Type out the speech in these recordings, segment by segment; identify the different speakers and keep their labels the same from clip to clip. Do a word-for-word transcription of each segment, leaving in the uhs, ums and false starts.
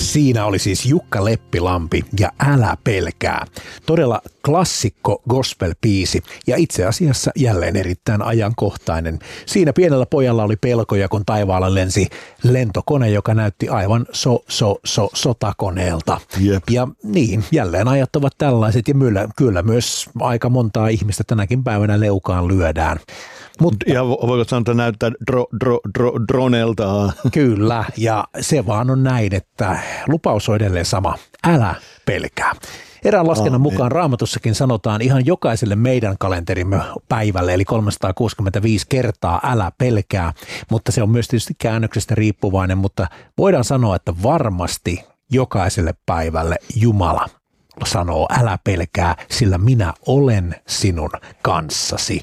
Speaker 1: Siinä oli siis Jukka Leppilampi ja Älä pelkää. Todella klassikko gospel-biisi ja itse asiassa jälleen erittäin ajankohtainen. Siinä pienellä pojalla oli pelkoja, kun taivaalla lensi lentokone, joka näytti aivan so, so, so, sotakoneelta.
Speaker 2: Jep.
Speaker 1: Ja niin, jälleen ajat ovat tällaiset ja kyllä, kyllä myös aika montaa ihmistä tänäkin päivänä leukaan lyödään.
Speaker 2: Mutta, ja voiko sanoa, että näyttää dro, dro, dro, dronelta?
Speaker 1: Kyllä, ja se vaan on näin, että lupaus on edelleen sama. Älä pelkää. Erään laskennan mukaan Raamatussakin sanotaan ihan jokaiselle meidän kalenterimme päivälle, eli kolmesataakuusikymmentäviisi kertaa älä pelkää, mutta se on myös tietysti käännöksestä riippuvainen, mutta voidaan sanoa, että varmasti jokaiselle päivälle Jumala sanoo älä pelkää, sillä minä olen sinun kanssasi.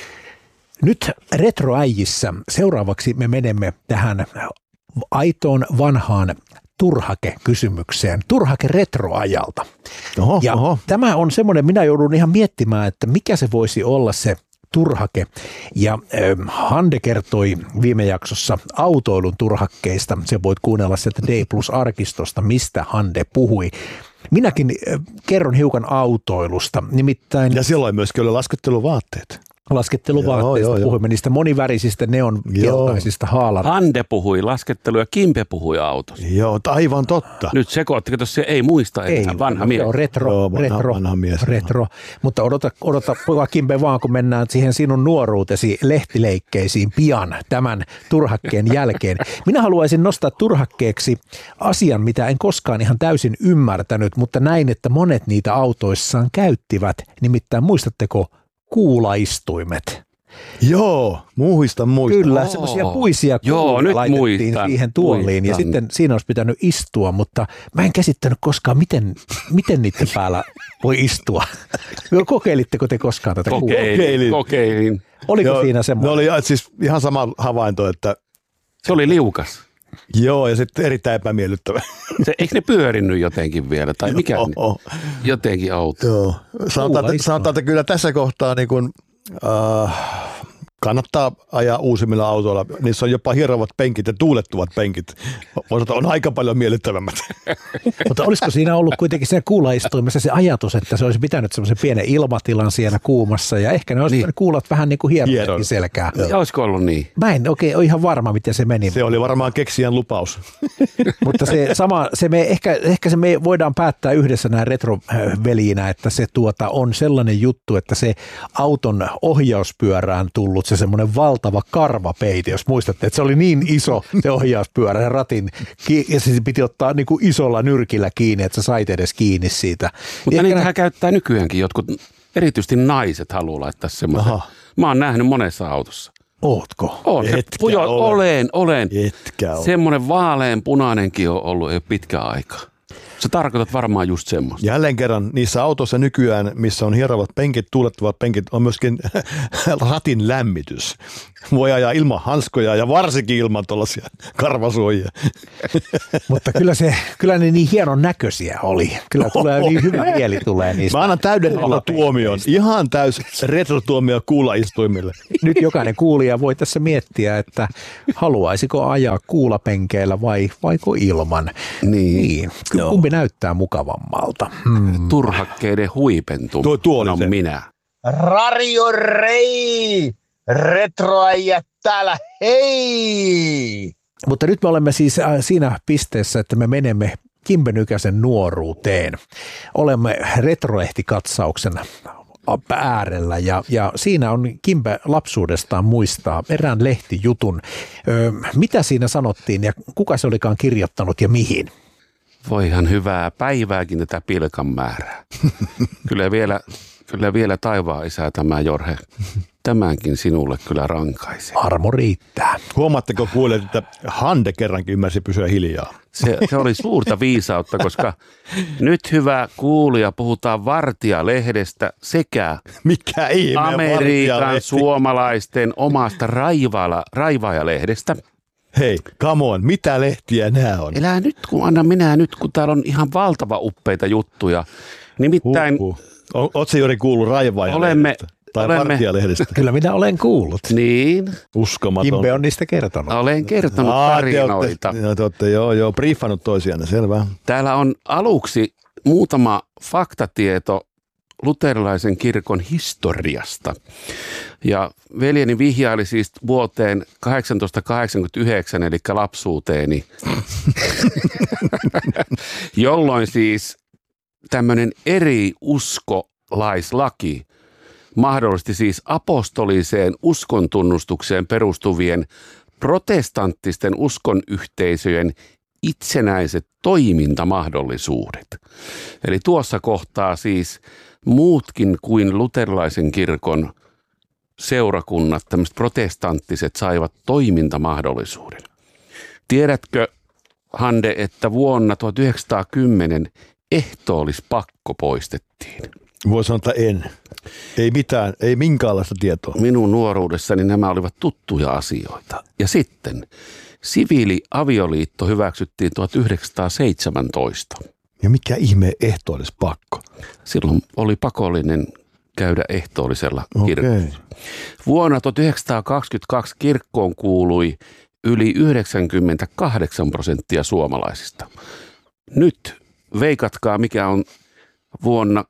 Speaker 1: Nyt retroäijissä seuraavaksi me menemme tähän aitoon vanhaan turhake-kysymykseen, turhake retroajalta.
Speaker 2: Oho,
Speaker 1: ja
Speaker 2: oho.
Speaker 1: Tämä on semmoinen, minä joudun ihan miettimään, että mikä se voisi olla se turhake. Ja äh, Hande kertoi viime jaksossa autoilun turhakkeista. Se voit kuunnella sieltä D Plus -arkistosta, mistä Hande puhui. Minäkin äh, kerron hiukan autoilusta, nimittäin...
Speaker 2: Ja silloin myöskin oli lasketteluvaatteet.
Speaker 1: Lasketteluvaatteista joo, joo, puhuimme, joo. Niistä monivärisistä neonkeltaisista haalareista.
Speaker 3: Hande puhui laskettelu ja Kimpe puhui autosta.
Speaker 2: Joo, aivan totta.
Speaker 3: Nyt sekoittiko tuossa, ei muista enää, ei, vanha mies.
Speaker 1: Joo, retro,
Speaker 2: joo, vanha,
Speaker 1: retro,
Speaker 2: vanha mies.
Speaker 1: retro. Mutta odota, odota Kimpe vaan, kun mennään siihen sinun nuoruutesi lehtileikkeisiin pian tämän turhakkeen jälkeen. Minä haluaisin nostaa turhakkeeksi asian, mitä en koskaan ihan täysin ymmärtänyt, mutta näin, että monet niitä autoissaan käyttivät. Nimittäin muistatteko kuulaistuimet?
Speaker 2: Joo, muistan, muistan.
Speaker 1: Kyllä, semmoisia puisia kuulia laitettiin muistan, siihen tuoliin muistan. Ja sitten siinä olisi pitänyt istua, mutta mä en käsittänyt koskaan, miten, miten niiden päällä voi istua. Kokeilitteko te koskaan tätä kuulaa?
Speaker 3: Kokeilin. Kokeilin.
Speaker 1: Oliko
Speaker 2: joo,
Speaker 1: siinä semmoinen?
Speaker 2: Oli siis ihan sama havainto, että...
Speaker 3: Se oli liukas.
Speaker 2: Joo, ja sitten erittäin epämiellyttävä.
Speaker 3: Se, eikö ne pyörinyt jotenkin vielä, tai mikä
Speaker 2: joo.
Speaker 3: Jotenkin auto?
Speaker 2: Joo, sanotaan, että, sanotaan, että kyllä tässä kohtaa niin kun, äh, kannattaa ajaa uusimmilla autoilla. Niissä on jopa hierovat penkit ja tuulettuvat penkit. Voisi on aika paljon miellyttävämmät.
Speaker 1: Mutta olisiko siinä ollut kuitenkin siinä kuulaistuimessa se ajatus, että se olisi pitänyt semmoisen pienen ilmatilan siellä kuumassa ja ehkä ne olisi niin. Kuulat vähän niin kuin hieronkin selkää.
Speaker 3: Ja olisiko ollut niin?
Speaker 1: Mä en oikein ole ihan varma, miten se meni.
Speaker 2: Se oli varmaan keksijän lupaus.
Speaker 1: Mutta se sama, se me, ehkä, ehkä se me voidaan päättää yhdessä näin retrovelinä, että se tuota on sellainen juttu, että se auton ohjauspyörään tullut se semmoinen valtava karvapeite, jos muistatte, että se oli niin iso se ohjauspyörä ja ratin, ja se piti ottaa niin kuin isolla nyrkillä kiinni, että sä sait edes kiinni siitä.
Speaker 3: Mutta niitähän nä- käyttää nykyäänkin jotkut, erityisesti naiset haluaa laittaa semmoisen. Mä oon nähnyt monessa autossa.
Speaker 1: Ootko?
Speaker 3: On. Pujo, olen, olen.
Speaker 2: Etkä ole.
Speaker 3: Semmoinen vaalean punainenkin on ollut jo pitkään aikaa. Sä tarkoitat varmaan just semmoista.
Speaker 2: Jälleen kerran niissä autoissa nykyään, missä on hierovat penkit, tuulettavat penkit, on myöskin ratin lämmitys. Voi ajaa ilman hanskoja ja varsinkin ilman tuollaisia karvasuojia.
Speaker 1: Mutta kyllä, se, kyllä ne niin hienon näköisiä oli. Kyllä tulee niin hyvä mieli tulee niistä.
Speaker 2: Mä annan täyden tuomion. Ihan täys retrotuomio kuulaistuimille.
Speaker 1: Nyt jokainen kuulija voi tässä miettiä, että haluaisiko ajaa kuulapenkeillä vai vaiko ilman.
Speaker 3: Niin.
Speaker 1: niin. Kumpi näyttää mukavammalta?
Speaker 3: Hmm. Turhakkeiden huipentum.
Speaker 2: Tuo, tuo
Speaker 3: no minä.
Speaker 4: Radio Rei! Retroäijät täällä, hei!
Speaker 1: Mutta nyt me olemme siis siinä pisteessä, että me menemme Kimpe Nykäsen nuoruuteen. Olemme retroehtikatsauksen äärellä ja, ja siinä on Kimpe lapsuudestaan muistaa erään lehtijutun. Öö, mitä siinä sanottiin ja kuka se olikaan kirjoittanut ja mihin?
Speaker 3: Voihan hyvää päivääkin tätä pilkan määrää. Kyllä vielä, kyllä vielä taivaan isä tämä Jorhe. Tämänkin sinulle kyllä rankaisee.
Speaker 1: Armo riittää.
Speaker 2: Huomaatteko kuulijat, että Hande kerrankin ymmärsi pysyä hiljaa?
Speaker 3: Se, se oli suurta viisautta, koska nyt hyvä kuulija puhutaan Vartija-lehdestä sekä
Speaker 2: Mikä ihme
Speaker 3: Amerikan suomalaisten omasta raivaala, raivaajalehdestä.
Speaker 2: Hei, come on, mitä lehtiä nämä on?
Speaker 3: Elää nyt, kun anna minä nyt, kun täällä on ihan valtava uppeita juttuja. Nimittäin
Speaker 2: Oletko juuri kuullut raivaajalehdestä?
Speaker 3: olemme
Speaker 2: Tai
Speaker 3: Olemme-
Speaker 2: Vartija-lehdestä.
Speaker 1: Kyllä minä olen kuullut.
Speaker 3: Niin,
Speaker 2: Uskomaton.
Speaker 1: Kimbe on niistä kertonut.
Speaker 3: olen kertonut
Speaker 2: Aa, te
Speaker 3: tarinoita.
Speaker 2: olette, joo, te olette, joo, joo, briefannut toisianne, selvä.
Speaker 3: Täällä on aluksi muutama faktatieto luterilaisen kirkon historiasta. Ja veljeni vihjaili siis vuoteen tuhatkahdeksansataakahdeksankymmentäyhdeksän, eli lapsuuteeni, jolloin siis tämmöinen eri uskolaislaki mahdollisti siis apostoliseen uskontunnustukseen perustuvien protestanttisten uskonyhteisöjen itsenäiset toimintamahdollisuudet. Eli tuossa kohtaa siis muutkin kuin luterilaisen kirkon seurakunnat, tämmöiset protestanttiset, saivat toimintamahdollisuuden. Tiedätkö, Hande, että vuonna tuhatyhdeksänsataakymmenen ehtoollispakko poistettiin?
Speaker 2: Voi sanoa, että en. Ei mitään, ei minkäänlaista tietoa.
Speaker 3: Minun nuoruudessani nämä olivat tuttuja asioita. Ja sitten siviiliavioliitto hyväksyttiin tuhatyhdeksänsataaseitsemäntoista.
Speaker 2: Ja mikä ihme ehtoollispakko?
Speaker 3: Silloin oli pakollinen käydä ehtoollisella kirkolla.
Speaker 2: Okei.
Speaker 3: Vuonna tuhatyhdeksänsataakaksikymmentäkaksi kirkkoon kuului yli yhdeksänkymmentäkahdeksan prosenttia suomalaisista. Nyt veikatkaa, mikä on vuonna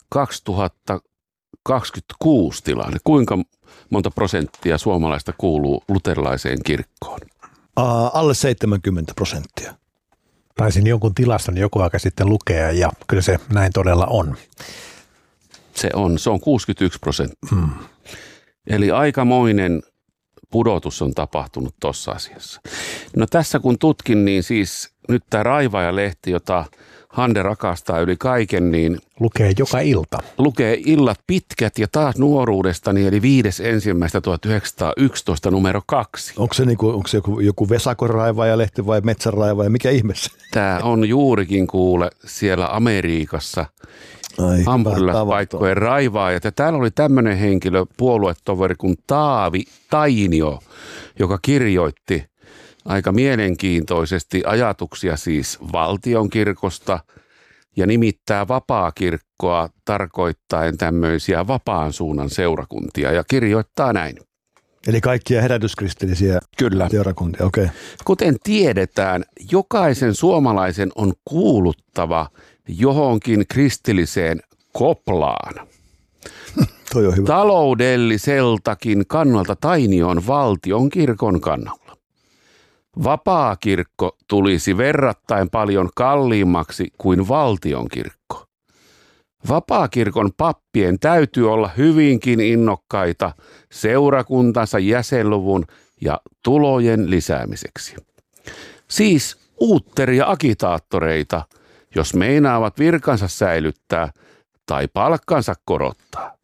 Speaker 3: kaksituhattakaksikymmentäkuusi tilanne. Kuinka monta prosenttia suomalaista kuuluu luterilaiseen kirkkoon?
Speaker 2: Aa, alle seitsemänkymmentä prosenttia.
Speaker 1: Taisin jonkun tilaston joku aika sitten lukea ja kyllä se näin todella on.
Speaker 3: Se on, se on kuusikymmentäyksi prosenttia.
Speaker 1: Hmm.
Speaker 3: Eli aikamoinen pudotus on tapahtunut tuossa asiassa. No tässä kun tutkin, niin siis nyt tämä Raivaaja-lehti, jota Hande rakastaa yli kaiken, niin
Speaker 1: Lukee joka ilta.
Speaker 3: lukee illat pitkät ja taas nuoruudestani, eli viides ensimmäistä tuhatyhdeksänsataayksitoista numero kaksi.
Speaker 2: Onko se, niinku, onko se joku, joku Vesako-raivaaja-lehti vai Metsänraivaaja, mikä ihmeessä?
Speaker 3: Tämä on juurikin kuule siellä Amerikassa
Speaker 2: Ai,
Speaker 3: ampurilaspaikkojen raivaajat. Ja täällä oli tämmöinen henkilö, puoluetoveri kuin Taavi Tainio, joka kirjoitti aika mielenkiintoisesti ajatuksia siis valtionkirkosta ja nimittää vapaakirkkoa tarkoittaen tämmöisiä vapaan suunnan seurakuntia ja kirjoittaa näin.
Speaker 2: Eli kaikkia herätyskristillisiä
Speaker 3: Kyllä.
Speaker 2: seurakuntia, okei. Okay.
Speaker 3: Kuten tiedetään, jokaisen suomalaisen on kuuluttava johonkin kristilliseen koplaan.
Speaker 2: Toi on hyvä.
Speaker 3: Taloudelliseltakin kannalta Tainio on valtion kirkon kannalla. Vapaakirkko tulisi verrattain paljon kalliimmaksi kuin valtionkirkko. Vapaakirkon pappien täytyy olla hyvinkin innokkaita seurakuntansa jäsenluvun ja tulojen lisäämiseksi. Siis uutteria agitaattoreita, jos meinaavat virkansa säilyttää tai palkkansa korottaa.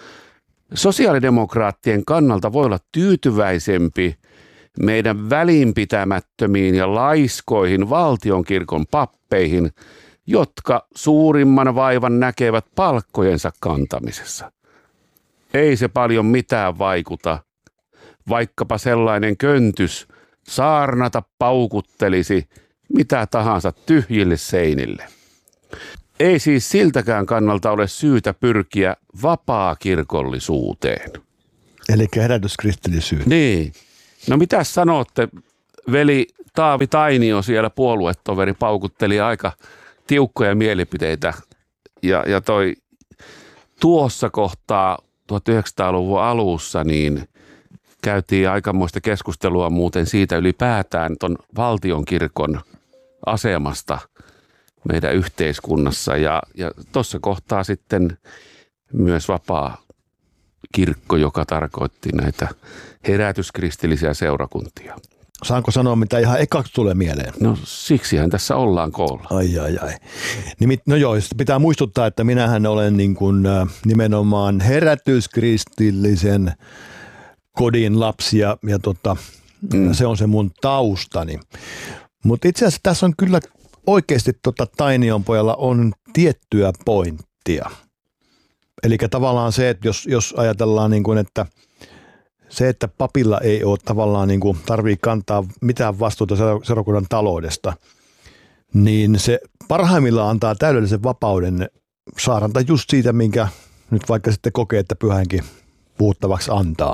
Speaker 3: Sosiaalidemokraattien kannalta voi olla tyytyväisempi meidän välinpitämättömiin ja laiskoihin valtionkirkon pappeihin, jotka suurimman vaivan näkevät palkkojensa kantamisessa. Ei se paljon mitään vaikuta, vaikkapa sellainen köntys saarnata paukuttelisi mitä tahansa tyhjille seinille. Ei siis siltäkään kannalta ole syytä pyrkiä vapaakirkollisuuteen.
Speaker 2: Eli herätyskristillisyyteen.
Speaker 3: Niin. No mitä sanotte, veli Taavi Tainio siellä puoluetoveri paukutteli aika tiukkoja mielipiteitä ja, ja toi tuossa kohtaa tuhatyhdeksänsataaluvun alussa niin käytiin aikamoista keskustelua muuten siitä ylipäätään ton valtionkirkon asemasta meidän yhteiskunnassa ja, ja tuossa kohtaa sitten myös vapaa kirkko, joka tarkoitti näitä herätyskristillisiä seurakuntia.
Speaker 2: Saanko sanoa, mitä ihan ekaksi tulee mieleen?
Speaker 3: No siksihän tässä ollaan koolla.
Speaker 2: Ai ai ai. Nimit, no joo, pitää muistuttaa, että minähän olen niin kuin, äh, nimenomaan herätyskristillisen kodin lapsi ja, ja tota, mm. se on se mun taustani. Mutta itse asiassa tässä on kyllä oikeasti tota, Tainion pojalla on tiettyä pointtia. Eli tavallaan se, että jos, jos ajatellaan niin kuin, että se, että papilla ei ole tavallaan niin kuin tarvii kantaa mitään vastuuta seurakunnan taloudesta, niin se parhaimmillaan antaa täydellisen vapauden saaranta just siitä, minkä nyt vaikka sitten kokee, että pyhänkin puhuttavaksi antaa.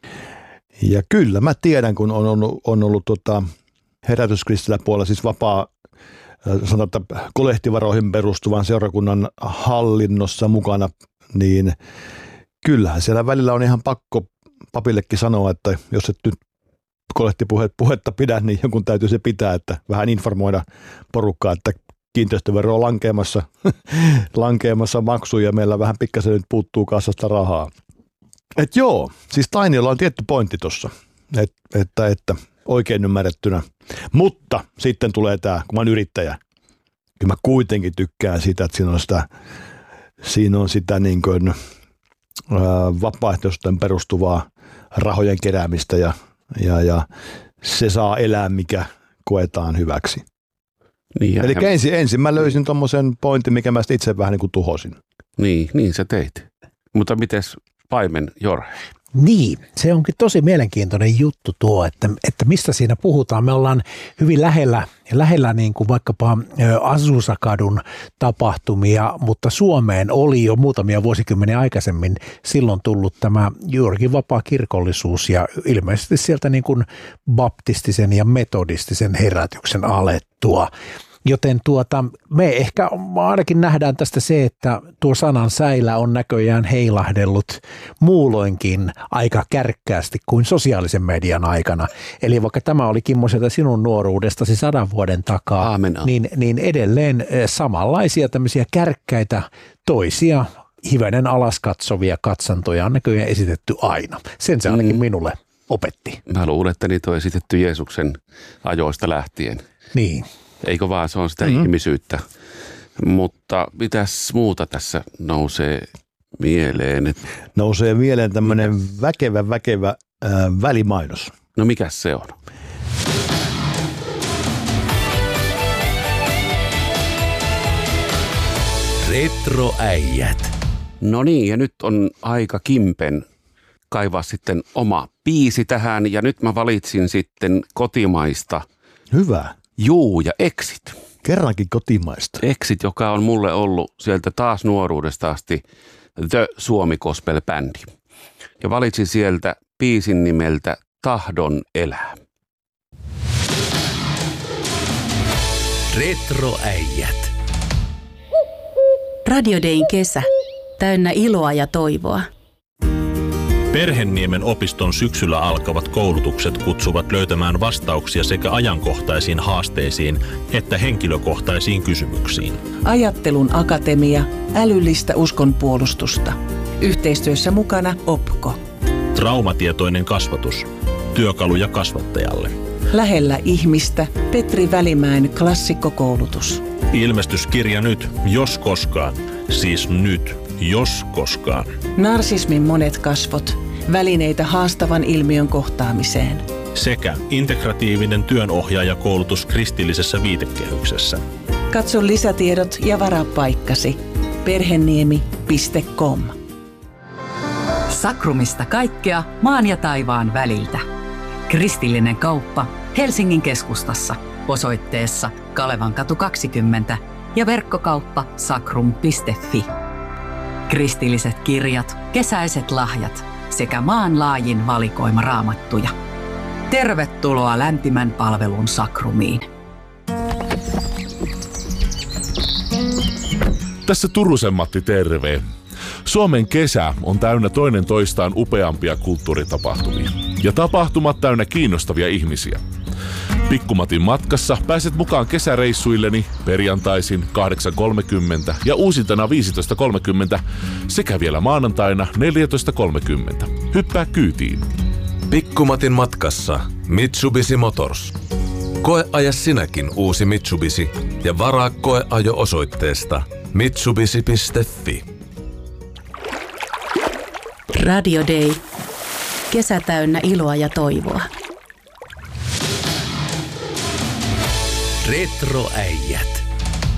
Speaker 2: Ja kyllä mä tiedän, kun on ollut, on ollut tota herätyskristillä puolella, siis vapaa, sanotaan, että kolehtivaroihin perustuvan seurakunnan hallinnossa mukana, niin kyllähän siellä välillä on ihan pakko papillekin sanoa, että jos et nyt kolehtipuhetta pidä, niin jonkun täytyy se pitää, että vähän informoida porukkaa, että kiinteistövero on lankeamassa, lankeamassa maksuja ja meillä vähän pikkasen nyt puuttuu kassasta rahaa. Et joo, siis Tainiolla on tietty pointti tuossa, et, että, että oikein ymmärrettynä. Mutta sitten tulee tämä, kun mä oon yrittäjä, kyllä mä kuitenkin tykkään sitä, että siinä on sitä, siinä on sitä niin kuin, ää, vapaaehtoisten perustuvaa rahojen keräämistä ja, ja, ja se saa elää, mikä koetaan hyväksi. Niin, eli ensin, ensin mä löysin tommosen pointin, mikä mä itse vähän niin kuin tuhosin.
Speaker 3: Niin, niin sä teit. Mutta mites paimen Jorge?
Speaker 1: Niin, se onkin tosi mielenkiintoinen juttu tuo, että, että mistä siinä puhutaan. Me ollaan hyvin lähellä, lähellä niin kuin vaikkapa Azuzakadun tapahtumia, mutta Suomeen oli jo muutamia vuosikymmeniä aikaisemmin silloin tullut tämä juurikin vapaa kirkollisuus ja ilmeisesti sieltä niin kuin baptistisen ja metodistisen herätyksen alettua. Joten tuota, me ehkä ainakin nähdään tästä se, että tuo sanan säilä on näköjään heilahdellut muulloinkin aika kärkkäästi kuin sosiaalisen median aikana. Eli vaikka tämä oli Kimmo sieltä sinun nuoruudestasi sadan vuoden takaa,
Speaker 3: Aamen.
Speaker 1: niin, niin edelleen samanlaisia tämmöisiä kärkkäitä toisia hivenen alaskatsovia katsantoja on näköjään esitetty aina. Sen se ainakin mm. minulle opetti.
Speaker 3: Mä luulen, että niitä on esitetty Jeesuksen ajoista lähtien.
Speaker 1: Niin.
Speaker 3: Eikö vaan, se on sitä
Speaker 2: Mm-hmm.
Speaker 3: ihmisyyttä. Mutta mitäs muuta tässä nousee mieleen?
Speaker 2: Nousee mieleen tämmöinen väkevä, väkevä äh, välimainos.
Speaker 3: No mikäs se on?
Speaker 5: Retroäijät.
Speaker 3: No niin, ja nyt on aika Kimpen kaivaa sitten oma biisi tähän. Ja nyt mä valitsin sitten kotimaista.
Speaker 2: Hyvä.
Speaker 3: Juu, ja Exit.
Speaker 2: Kerrankin kotimaista.
Speaker 3: Exit, joka on mulle ollut sieltä taas nuoruudesta asti The Suomi Gospel-bändi. Ja valitsin sieltä biisin nimeltä Tahdon elää.
Speaker 5: Retroäijät.
Speaker 6: Radio Dayn kesä. Täynnä iloa ja toivoa.
Speaker 7: Perhenniemen opiston syksyllä alkavat koulutukset kutsuvat löytämään vastauksia sekä ajankohtaisiin haasteisiin että henkilökohtaisiin kysymyksiin.
Speaker 8: Ajattelun akatemia, älyllistä uskonpuolustusta. Yhteistyössä mukana Opko.
Speaker 7: Traumatietoinen kasvatus. Työkaluja kasvattajalle.
Speaker 8: Lähellä ihmistä Petri Välimäen klassikkokoulutus.
Speaker 7: Ilmestyskirja nyt, jos koskaan. Siis nyt, jos koskaan.
Speaker 8: Narsismin monet kasvot. Välineitä haastavan ilmiön kohtaamiseen.
Speaker 7: Sekä integratiivinen työnohjaajakoulutus kristillisessä viitekehyksessä.
Speaker 8: Katso lisätiedot ja varaa paikkasi. perheniemi piste com.
Speaker 9: Sakrumista kaikkea maan ja taivaan väliltä. Kristillinen kauppa Helsingin keskustassa osoitteessa Kalevankatu kaksikymmentä ja verkkokauppa sakrum piste fi. Kristilliset kirjat, kesäiset lahjat sekä maanlaajin valikoima raamattuja. Tervetuloa lämpimän palvelun Sakrumiin.
Speaker 10: Tässä Turusen Matti terve. Suomen kesä on täynnä toinen toistaan upeampia kulttuuritapahtumia. Ja tapahtumat täynnä kiinnostavia ihmisiä. Pikkumatin matkassa pääset mukaan kesäreissuilleni perjantaisin kahdeksan kolmekymmentä ja uusintana viisitoista kolmekymmentä sekä vielä maanantaina neljätoista kolmekymmentä. Hyppää kyytiin.
Speaker 5: Pikkumatin matkassa Mitsubishi Motors. Koeaja sinäkin uusi Mitsubishi ja varaa koeajo osoitteesta mitsubishi piste fi.
Speaker 6: Radio Day. Kesä täynnä iloa ja toivoa.
Speaker 5: Retroäijät.